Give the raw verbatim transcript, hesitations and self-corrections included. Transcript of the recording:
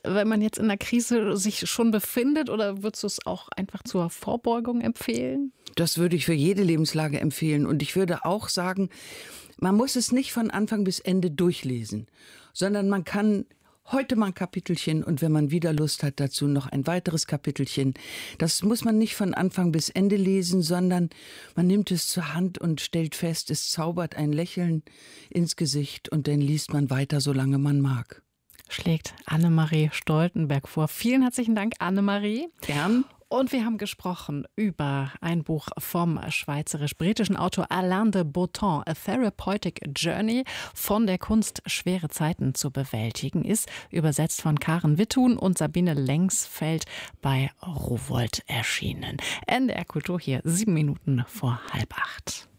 wenn man jetzt in einer Krise sich schon befindet, oder würdest du es auch einfach zur Vorbeugung empfehlen? Das würde ich für jede Lebenslage empfehlen. Und ich würde auch sagen, man muss es nicht von Anfang bis Ende durchlesen, sondern man kann heute mal ein Kapitelchen und wenn man wieder Lust hat dazu, noch ein weiteres Kapitelchen. Das muss man nicht von Anfang bis Ende lesen, sondern man nimmt es zur Hand und stellt fest, es zaubert ein Lächeln ins Gesicht und dann liest man weiter, solange man mag. Schlägt Annemarie Stoltenberg vor. Vielen herzlichen Dank, Annemarie. Gern. Und wir haben gesprochen über ein Buch vom schweizerisch-britischen Autor Alain de Botton, A Therapeutic Journey, von der Kunst, schwere Zeiten zu bewältigen, ist übersetzt von Karen Witthuhn und Sabine Lengsfeld bei Rowohlt erschienen. N D R Kultur hier, sieben Minuten vor halb acht.